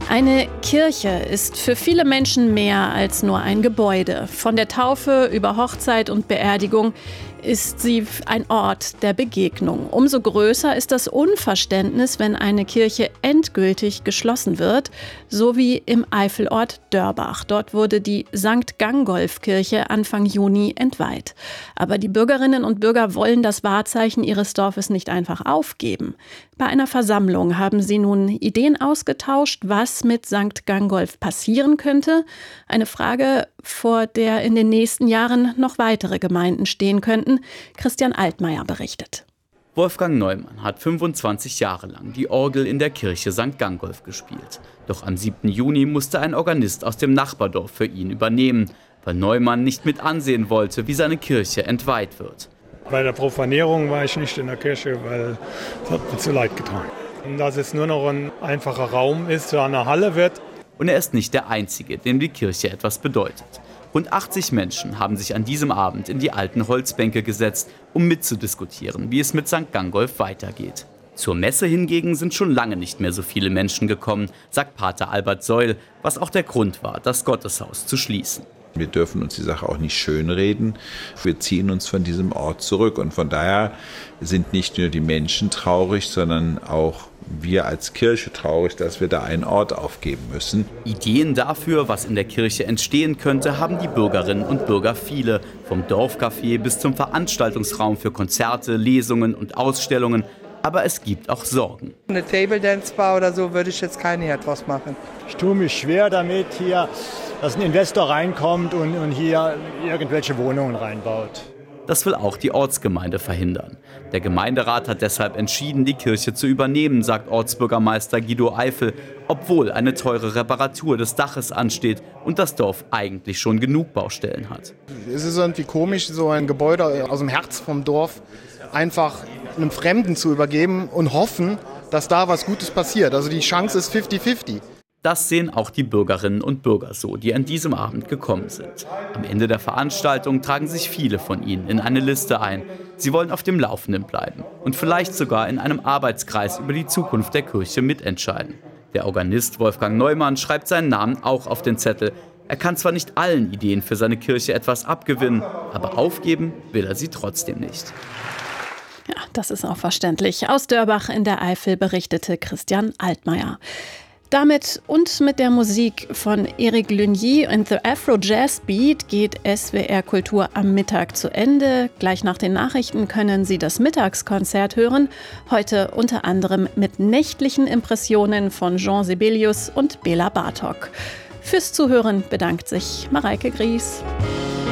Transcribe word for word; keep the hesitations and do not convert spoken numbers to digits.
Eine Kirche ist für viele Menschen mehr als nur ein Gebäude. Von der Taufe über Hochzeit und Beerdigung ist sie ein Ort der Begegnung. Umso größer ist das Unverständnis, wenn eine Kirche endgültig geschlossen wird, so wie im Eifelort Dörbach. Dort wurde die Sankt Gangolf-Kirche Anfang Juni entweiht. Aber die Bürgerinnen und Bürger wollen das Wahrzeichen ihres Dorfes nicht einfach aufgeben. Bei einer Versammlung haben sie nun Ideen ausgetauscht, was mit Sankt Gangolf passieren könnte. Eine Frage, vor der in den nächsten Jahren noch weitere Gemeinden stehen könnten. Christian Altmaier berichtet. Wolfgang Neumann hat fünfundzwanzig Jahre lang die Orgel in der Kirche Sankt Gangolf gespielt. Doch am siebten Juni musste ein Organist aus dem Nachbardorf für ihn übernehmen, weil Neumann nicht mit ansehen wollte, wie seine Kirche entweiht wird. Bei der Profanierung war ich nicht in der Kirche, weil es hat mir zu leid getan. Und dass es nur noch ein einfacher Raum ist, so eine Halle wird. Und er ist nicht der Einzige, dem die Kirche etwas bedeutet. Rund achtzig Menschen haben sich an diesem Abend in die alten Holzbänke gesetzt, um mitzudiskutieren, wie es mit Sankt Gangolf weitergeht. Zur Messe hingegen sind schon lange nicht mehr so viele Menschen gekommen, sagt Pater Albert Seul, was auch der Grund war, das Gotteshaus zu schließen. Wir dürfen uns die Sache auch nicht schönreden. Wir ziehen uns von diesem Ort zurück. Und von daher sind nicht nur die Menschen traurig, sondern auch wir als Kirche traurig, dass wir da einen Ort aufgeben müssen. Ideen dafür, was in der Kirche entstehen könnte, haben die Bürgerinnen und Bürger viele. Vom Dorfcafé bis zum Veranstaltungsraum für Konzerte, Lesungen und Ausstellungen. Aber es gibt auch Sorgen. Eine Table Dance Bar oder so würde ich jetzt keine hier draus machen. Ich tue mich schwer damit, hier, dass ein Investor reinkommt und, und hier irgendwelche Wohnungen reinbaut. Das will auch die Ortsgemeinde verhindern. Der Gemeinderat hat deshalb entschieden, die Kirche zu übernehmen, sagt Ortsbürgermeister Guido Eifel, obwohl eine teure Reparatur des Daches ansteht und das Dorf eigentlich schon genug Baustellen hat. Es ist irgendwie komisch, so ein Gebäude aus dem Herz vom Dorf einfach einem Fremden zu übergeben und hoffen, dass da was Gutes passiert. Also die Chance ist fifty fifty. Das sehen auch die Bürgerinnen und Bürger so, die an diesem Abend gekommen sind. Am Ende der Veranstaltung tragen sich viele von ihnen in eine Liste ein. Sie wollen auf dem Laufenden bleiben und vielleicht sogar in einem Arbeitskreis über die Zukunft der Kirche mitentscheiden. Der Organist Wolfgang Neumann schreibt seinen Namen auch auf den Zettel. Er kann zwar nicht allen Ideen für seine Kirche etwas abgewinnen, aber aufgeben will er sie trotzdem nicht. Ja, das ist auch verständlich. Aus Dörbach in der Eifel berichtete Christian Altmaier. Damit und mit der Musik von Eric Luigny und The Afro Jazz Beat geht S W R Kultur am Mittag zu Ende. Gleich nach den Nachrichten können Sie das Mittagskonzert hören. Heute unter anderem mit nächtlichen Impressionen von Jean Sibelius und Bela Bartok. Fürs Zuhören bedankt sich Mareike Gries.